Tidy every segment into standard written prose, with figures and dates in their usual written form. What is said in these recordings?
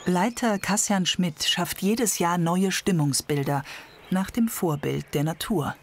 Leiter Kassian Schmidt schafft jedes Jahr neue Stimmungsbilder nach dem Vorbild der Natur.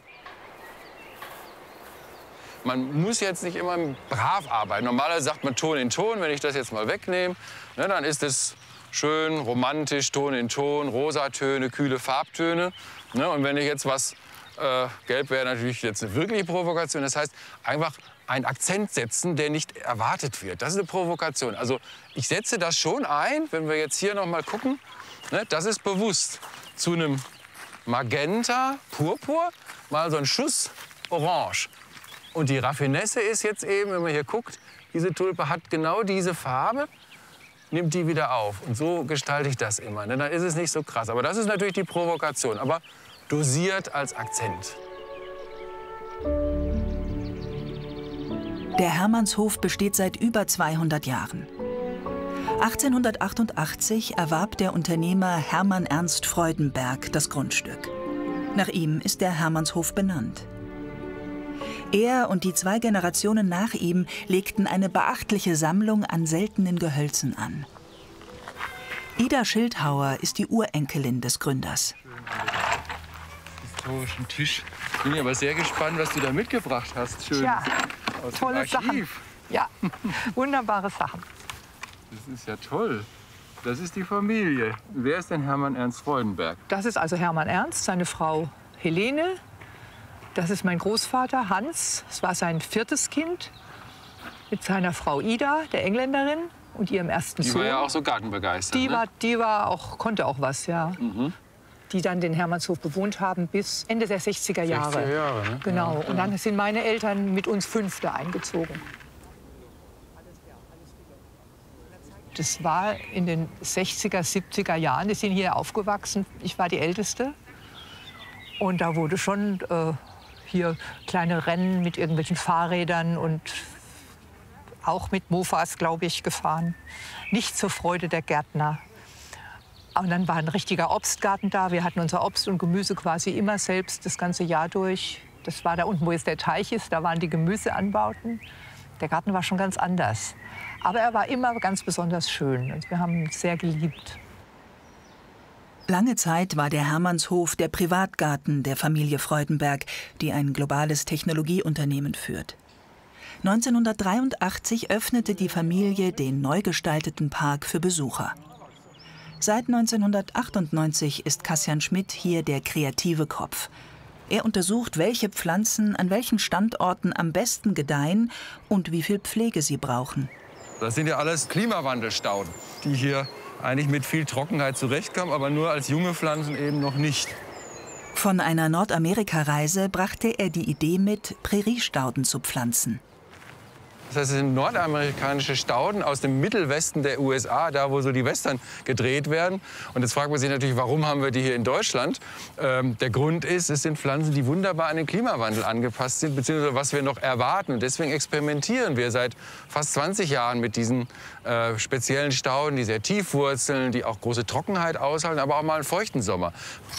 Man muss jetzt nicht immer brav arbeiten. Normalerweise sagt man Ton in Ton. Wenn ich das jetzt mal wegnehme, ne, dann ist es schön romantisch, Ton in Ton, Rosatöne, kühle Farbtöne. Ne, und wenn ich jetzt was, gelb wäre natürlich jetzt eine wirkliche Provokation. Das heißt, einfach einen Akzent setzen, der nicht erwartet wird. Das ist eine Provokation. Also ich setze das schon ein, wenn wir jetzt hier noch mal gucken. Ne, das ist bewusst. Zu einem Magenta, Purpur, mal so ein Schuss Orange. Und die Raffinesse ist jetzt eben, wenn man hier guckt, diese Tulpe hat genau diese Farbe, nimmt die wieder auf. Und so gestalte ich das immer. Ne? Dann ist es nicht so krass. Aber das ist natürlich die Provokation, aber dosiert als Akzent. Der Hermannshof besteht seit über 200 Jahren. 1888 erwarb der Unternehmer Hermann Ernst Freudenberg das Grundstück. Nach ihm ist der Hermannshof benannt. Er und die 2 Generationen nach ihm legten eine beachtliche Sammlung an seltenen Gehölzen an. Ida Schildhauer ist die Urenkelin des Gründers. Historischen Tisch. Ich bin aber sehr gespannt, was du da mitgebracht hast. Schön. Ja, aus tolle dem Archiv. Sachen. Ja, wunderbare Sachen. Das ist ja toll. Das ist die Familie. Wer ist denn Hermann Ernst Freudenberg? Das ist also Hermann Ernst, seine Frau Helene. Das ist mein Großvater Hans. Es war sein 4. Kind mit seiner Frau Ida, der Engländerin, und ihrem ersten Sohn. Die war ja auch so gartenbegeistert. Die war auch, konnte auch was, ja. Mhm. Die dann den Hermannshof bewohnt haben bis Ende der 60er Jahre. 60er Jahre, ne? Genau. Ja. Und dann sind meine Eltern mit uns 5 da eingezogen. Das war in den 60er, 70er Jahren. Die sind hier aufgewachsen. Ich war die Älteste. Und da wurde schon hier kleine Rennen mit irgendwelchen Fahrrädern und auch mit Mofas, glaube ich, gefahren. Nicht zur Freude der Gärtner. Und dann war ein richtiger Obstgarten da. Wir hatten unser Obst und Gemüse quasi immer selbst das ganze Jahr durch. Das war da unten, wo jetzt der Teich ist. Da waren die Gemüseanbauten. Der Garten war schon ganz anders. Aber er war immer ganz besonders schön. Und wir haben ihn sehr geliebt. Lange Zeit war der Hermannshof der Privatgarten der Familie Freudenberg, die ein globales Technologieunternehmen führt. 1983 öffnete die Familie den neu gestalteten Park für Besucher. Seit 1998 ist Kassian Schmidt hier der kreative Kopf. Er untersucht, welche Pflanzen an welchen Standorten am besten gedeihen und wie viel Pflege sie brauchen. Das sind ja alles Klimawandelstauden, die hier eigentlich mit viel Trockenheit zurechtkommen, aber nur als junge Pflanzen eben noch nicht. Von einer Nordamerika-Reise brachte er die Idee mit, Präriestauden zu pflanzen. Das heißt, es sind nordamerikanische Stauden aus dem Mittelwesten der USA, da wo so die Western gedreht werden. Und jetzt fragt man sich natürlich, warum haben wir die hier in Deutschland? Der Grund ist, es sind Pflanzen, die wunderbar an den Klimawandel angepasst sind, beziehungsweise was wir noch erwarten. Und deswegen experimentieren wir seit fast 20 Jahren mit diesen speziellen Stauden, die sehr tief wurzeln, die auch große Trockenheit aushalten, aber auch mal einen feuchten Sommer.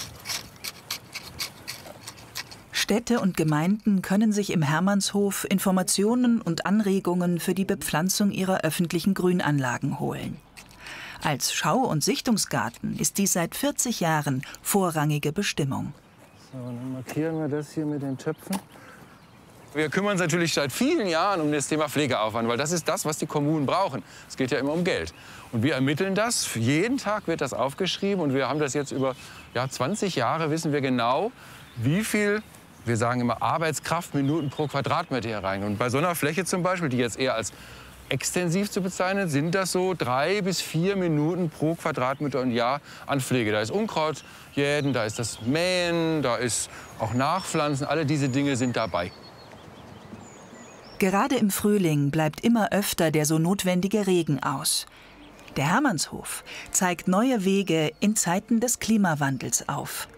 Städte und Gemeinden können sich im Hermannshof Informationen und Anregungen für die Bepflanzung ihrer öffentlichen Grünanlagen holen. Als Schau- und Sichtungsgarten ist dies seit 40 Jahren vorrangige Bestimmung. So, dann markieren wir das hier mit den Töpfen. Wir kümmern uns natürlich seit vielen Jahren um das Thema Pflegeaufwand, weil das ist das, was die Kommunen brauchen. Es geht ja immer um Geld. Und wir ermitteln das. Jeden Tag wird das aufgeschrieben. Und wir haben das jetzt über 20 Jahre, wissen wir genau, wie viel, wir sagen immer, Arbeitskraftminuten pro Quadratmeter hier rein. Und bei so einer Fläche zum Beispiel, die jetzt eher als extensiv zu bezeichnen, sind das so 3 bis 4 Minuten pro Quadratmeter und Jahr an Pflege. Da ist Unkraut jäten, da ist das Mähen, da ist auch Nachpflanzen. Alle diese Dinge sind dabei. Gerade im Frühling bleibt immer öfter der so notwendige Regen aus. Der Hermannshof zeigt neue Wege in Zeiten des Klimawandels auf.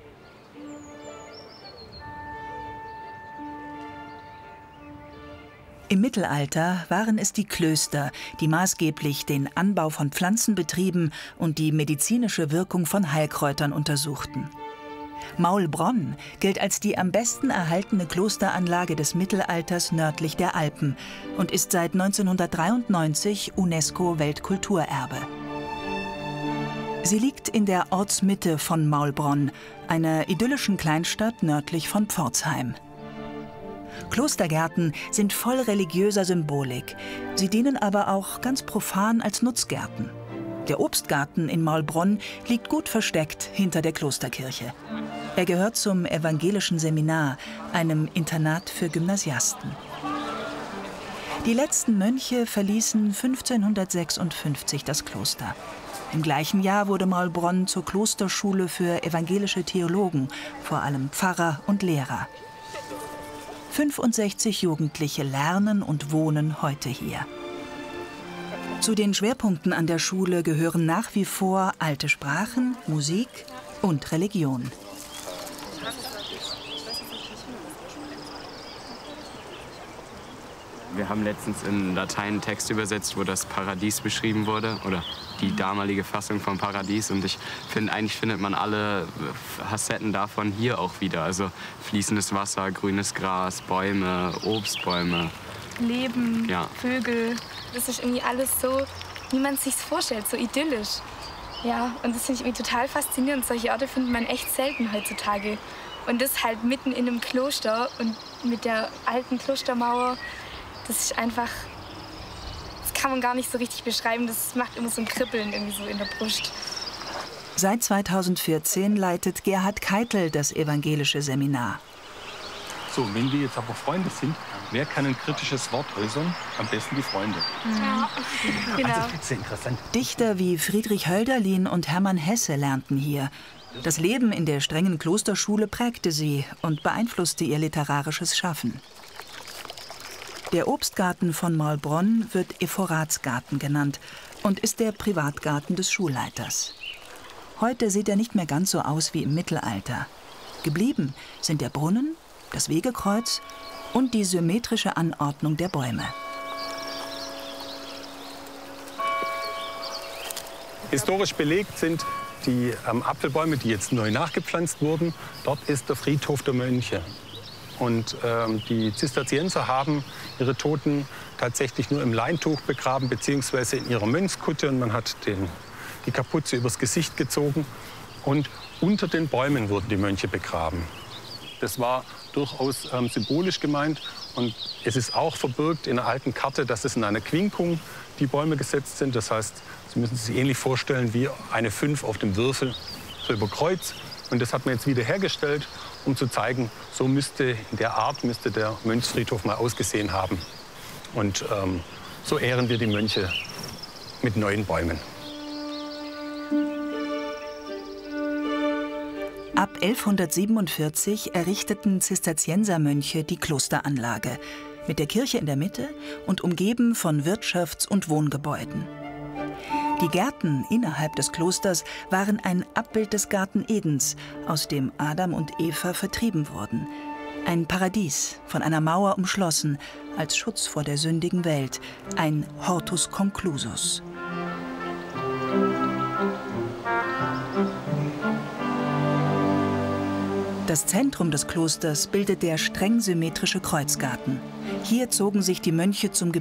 Im Mittelalter waren es die Klöster, die maßgeblich den Anbau von Pflanzen betrieben und die medizinische Wirkung von Heilkräutern untersuchten. Maulbronn gilt als die am besten erhaltene Klosteranlage des Mittelalters nördlich der Alpen und ist seit 1993 UNESCO-Weltkulturerbe. Sie liegt in der Ortsmitte von Maulbronn, einer idyllischen Kleinstadt nördlich von Pforzheim. Klostergärten sind voll religiöser Symbolik. Sie dienen aber auch ganz profan als Nutzgärten. Der Obstgarten in Maulbronn liegt gut versteckt hinter der Klosterkirche. Er gehört zum Evangelischen Seminar, einem Internat für Gymnasiasten. Die letzten Mönche verließen 1556 das Kloster. Im gleichen Jahr wurde Maulbronn zur Klosterschule für evangelische Theologen, vor allem Pfarrer und Lehrer. 65 Jugendliche lernen und wohnen heute hier. Zu den Schwerpunkten an der Schule gehören nach wie vor alte Sprachen, Musik und Religion. Wir haben letztens in Latein einen Text übersetzt, wo das Paradies beschrieben wurde, oder die damalige Fassung vom Paradies. Und ich finde, eigentlich findet man alle Facetten davon hier auch wieder. Also fließendes Wasser, grünes Gras, Bäume, Obstbäume. Leben, ja. Vögel. Das ist irgendwie alles so, wie man es sich vorstellt, so idyllisch. Ja, und das finde ich irgendwie total faszinierend. Solche Orte findet man echt selten heutzutage. Und das halt mitten in einem Kloster und mit der alten Klostermauer. Das ist einfach, das kann man gar nicht so richtig beschreiben. Das macht immer so ein Kribbeln irgendwie so in der Brust. Seit 2014 leitet Gerhard Keitel das evangelische Seminar. So, wenn wir jetzt aber Freunde sind, wer kann ein kritisches Wort äußern? Am besten die Freunde. Ja, genau. Also, das ist sehr interessant. Dichter wie Friedrich Hölderlin und Hermann Hesse lernten hier. Das Leben in der strengen Klosterschule prägte sie und beeinflusste ihr literarisches Schaffen. Der Obstgarten von Maulbronn wird Ephoratsgarten genannt und ist der Privatgarten des Schulleiters. Heute sieht er nicht mehr ganz so aus wie im Mittelalter. Geblieben sind der Brunnen, das Wegekreuz und die symmetrische Anordnung der Bäume. Historisch belegt sind die Apfelbäume, die jetzt neu nachgepflanzt wurden. Dort ist der Friedhof der Mönche. Und die Zisterzienser haben ihre Toten tatsächlich nur im Leintuch begraben, beziehungsweise in ihrer Mönchskutte. Und man hat die Kapuze übers Gesicht gezogen. Und unter den Bäumen wurden die Mönche begraben. Das war durchaus symbolisch gemeint. Und es ist auch verbirgt in einer alten Karte, dass es in einer Quinkung die Bäume gesetzt sind. Das heißt, Sie müssen sich ähnlich vorstellen wie eine 5 auf dem Würfel, so über Kreuz. Und das hat man jetzt wieder hergestellt, um zu zeigen, so müsste in der Art müsste der Mönchsfriedhof mal ausgesehen haben. Und so ehren wir die Mönche mit neuen Bäumen. Ab 1147 errichteten Zisterziensermönche die Klosteranlage, mit der Kirche in der Mitte und umgeben von Wirtschafts- und Wohngebäuden. Die Gärten innerhalb des Klosters waren ein Abbild des Garten Edens, aus dem Adam und Eva vertrieben wurden. Ein Paradies, von einer Mauer umschlossen, als Schutz vor der sündigen Welt, ein Hortus conclusus. Das Zentrum des Klosters bildet der streng symmetrische Kreuzgarten. Hier zogen sich die Mönche zum